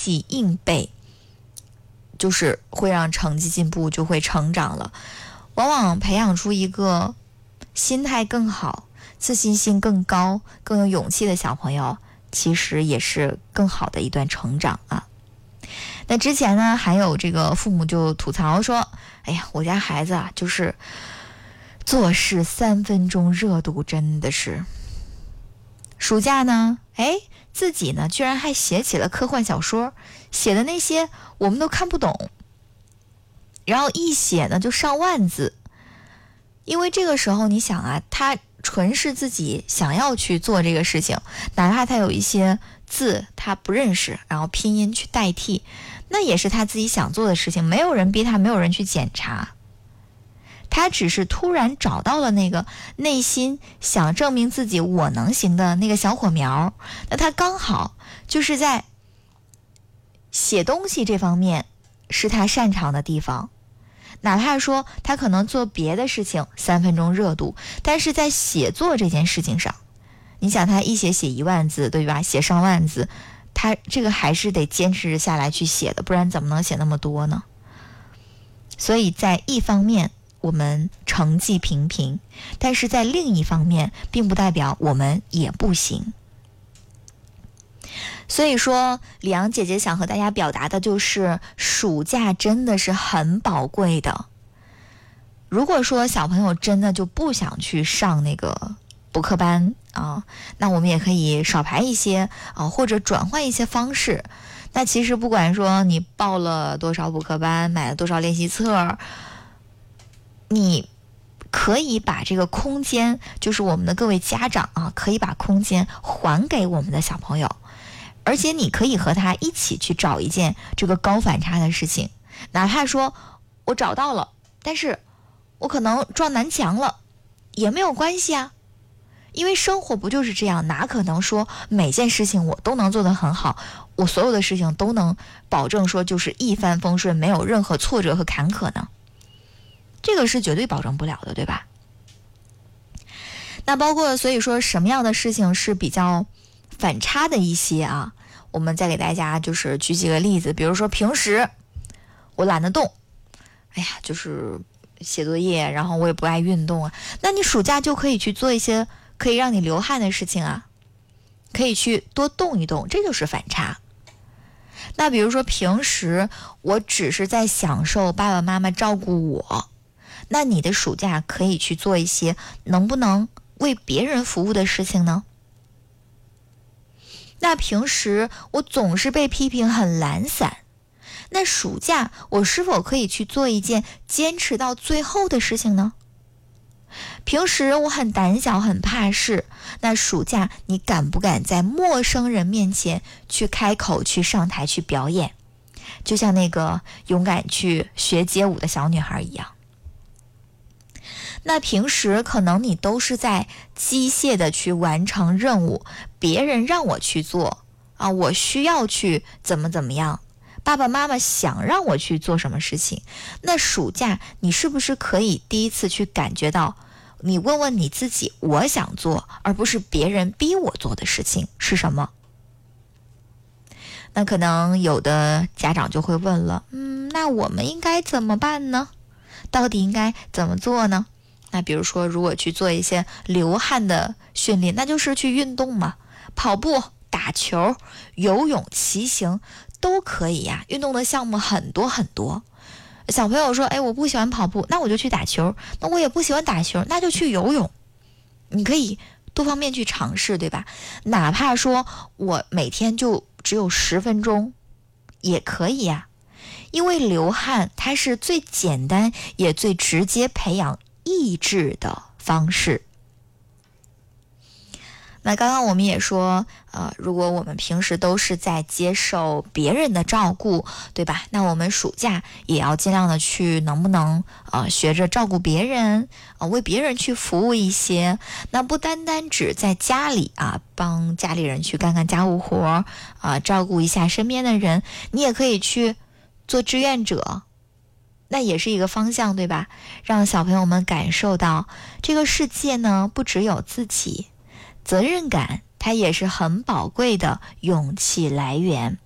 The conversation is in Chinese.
记硬背，就是会让成绩进步，就会成长了。往往培养出一个心态更好、自信心更高、更有勇气的小朋友，其实也是更好的一段成长啊。那之前呢，还有这个父母就吐槽说，哎呀，我家孩子啊，就是做事3分钟热度，真的是。暑假呢，自己呢居然还写起了科幻小说，写的那些我们都看不懂，然后一写呢就上万字。因为这个时候你想啊，他纯是自己想要去做这个事情，哪怕他有一些字他不认识，然后拼音去代替，那也是他自己想做的事情，没有人逼他，没有人去检查。他只是突然找到了那个内心想证明自己我能行的那个小火苗，那他刚好就是在写东西这方面是他擅长的地方。哪怕说他可能做别的事情3分钟热度，但是在写作这件事情上，你想他一写1万字，对吧？写上万字，他这个还是得坚持下来去写的，不然怎么能写那么多呢？所以在一方面我们成绩平平，但是在另一方面并不代表我们也不行。所以说李阳姐姐想和大家表达的就是，暑假真的是很宝贵的。如果说小朋友真的就不想去上那个补课班啊，那我们也可以少排一些啊，或者转换一些方式。那其实不管说你报了多少补课班，买了多少练习册，你可以把这个空间，就是我们的各位家长啊，可以把空间还给我们的小朋友。而且你可以和他一起去找一件这个高反差的事情，哪怕说我找到了，但是我可能撞南墙了，也没有关系啊。因为生活不就是这样，哪可能说每件事情我都能做得很好，我所有的事情都能保证说就是一帆风顺，没有任何挫折和坎坷呢？这个是绝对保证不了的，对吧？那包括所以说什么样的事情是比较反差的一些啊，我们再给大家就是举几个例子。比如说平时我懒得动，就是写作业，然后我也不爱运动啊，那你暑假就可以去做一些可以让你流汗的事情啊，可以去多动一动，这就是反差。那比如说平时我只是在享受爸爸妈妈照顾我，那你的暑假可以去做一些能不能为别人服务的事情呢？那平时我总是被批评很懒散，那暑假我是否可以去做一件坚持到最后的事情呢？平时我很胆小很怕事，那暑假你敢不敢在陌生人面前去开口去上台去表演，就像那个勇敢去学街舞的小女孩一样。那平时可能你都是在机械的去完成任务，别人让我去做啊，我需要去怎么样，爸爸妈妈想让我去做什么事情。那暑假你是不是可以第一次去感觉到，你问问你自己，我想做而不是别人逼我做的事情是什么？那可能有的家长就会问了，那我们应该怎么办呢？到底应该怎么做呢？那比如说如果去做一些流汗的训练，那就是去运动嘛，跑步、打球、游泳、骑行都可以呀，运动的项目很多很多。小朋友说，我不喜欢跑步，那我就去打球，那我也不喜欢打球，那就去游泳。你可以多方面去尝试，对吧？哪怕说我每天就只有10分钟也可以呀，因为流汗它是最简单也最直接培养意志的方式。那刚刚我们也说，如果我们平时都是在接受别人的照顾，对吧？那我们暑假也要尽量的去，能不能学着照顾别人，为别人去服务一些。那不单单只在家里啊，帮家里人去干干家务活照顾一下身边的人，你也可以去做志愿者。那也是一个方向，对吧？让小朋友们感受到这个世界呢，不只有自己，责任感它也是很宝贵的勇气来源。